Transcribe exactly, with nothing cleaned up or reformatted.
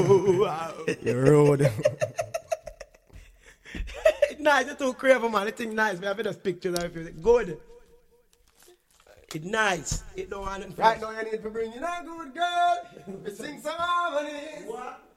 You're rude. It's nice, it's too crazy, man. It's nice. We have just pictures of it. Good. It's nice. It don't want it. Right now you need to bring in a good girl. We sing some harmonies. What?